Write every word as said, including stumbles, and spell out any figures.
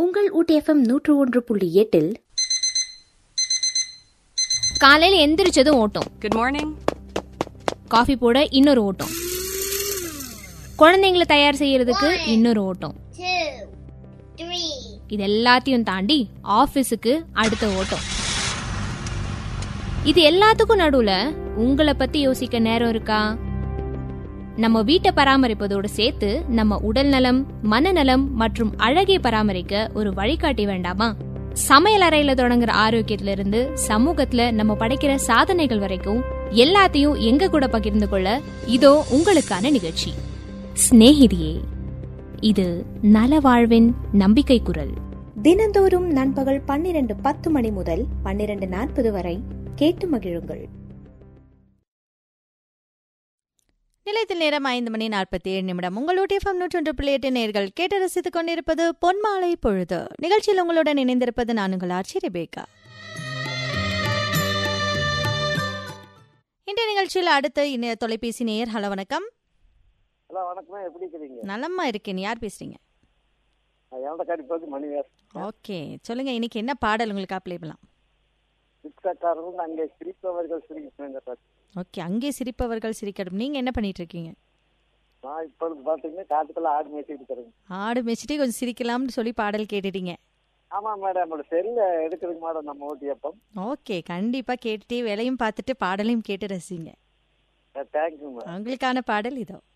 உங்கள் ஊட்டி எஃப்எம் நூற்று ஒன்று புள்ளி எட்டில் காலையில எந்திரிச்சதும் ஓட்டம். Good morning. காஃபி போட இன்னொரு ஓட்டம். குழந்தைங்களை தயார் செய்யறதுக்கு இன்னொரு ஓட்டம். இது எல்லாத்தையும் தாண்டி ஆபீஸுக்கு அடுத்த ஓட்டம். இது எல்லாத்துக்கும் நடுவுல உங்களை பத்தி யோசிக்க நேரம் இருக்கா? நம்ம வீட்டை பராமரிப்பதோடு சேர்த்து நம்ம உடல் நலம், மனநலம் மற்றும் அழகை பராமரிக்க ஒரு வழிகாட்டி வேண்டாமா? சமையல் அறையில தொடங்குற ஆரோக்கியத்துல இருந்து சமூகத்துல நம்ம படைக்கிற சாதனைகள் வரைக்கும் எல்லாத்தையும் எங்க கூட பகிர்ந்து கொள்ள இதோ உங்களுக்கான நிகழ்ச்சி ஸ்நேகிதியே. இது நல வாழ்வின் நம்பிக்கை குரல். தினந்தோறும் நண்பகல் பன்னிரண்டு பத்து மணி முதல் பன்னிரண்டு நாற்பது வரை கேட்டு மகிழுங்கள். நிலையத்தில் நேரம் ஐந்து மணி நாற்பத்தி ஏழு நிமிடம். உங்களுடைய எஃப்எம் நூற்றி ஒன்று புள்ளி எட்டு நேர்கள் கேட்டு ரசித்துக் கொண்டிருப்பது பொன்மாலை பொழுது. நிகழ்ச்சியில் உங்களுடன் இணைந்திருப்பது நான் உங்கள் ஆட்சி ரெபேக்கா. இன்றைய நிகழ்ச்சியில் அடுத்த இணைய தொலைபேசி நேயர். ஹலோ, வணக்கம். ஹலோ, வணக்கம். எப்படி இருக்கீங்க? நலமா இருக்கேன். யார் பேசுறீங்க? ஓகே, சொல்லுங்க. இன்னைக்கு என்ன பாடல் உங்களுக்கு அப்ளை பண்ணலாம்? அங்கே சிரிப்பவர்கள் சிரிக்க. ஓகே, அங்கே சிரிப்பவர்கள் சிரிக்கட்டும். நீங்க என்ன பண்ணிட்டு இருக்கீங்க? நான் இப்பொழுது பாத்தீங்கன்னா காட்டுக்குள்ள ஆடு மேய்ச்சிட்டு இருக்கிறேன். ஆடு மேய்ச்சிட்டு கொஞ்சம் சிரிக்கலாம்னு சொல்லி பாடல் கேட்டுட்டீங்க. ஆமா மேடம், நம்மளோட செல்ல எடுக்கிறதுக்கு மேடம் நம்ம ஓட்டியப்பம். ஓகே, கண்டிப்பா கேட்டுட்டே வேலையும் பார்த்துட்டு பாடலையும் கேட்டு ரசிங்க. Thank you madam. உங்களுக்கான பாடல் இதோ.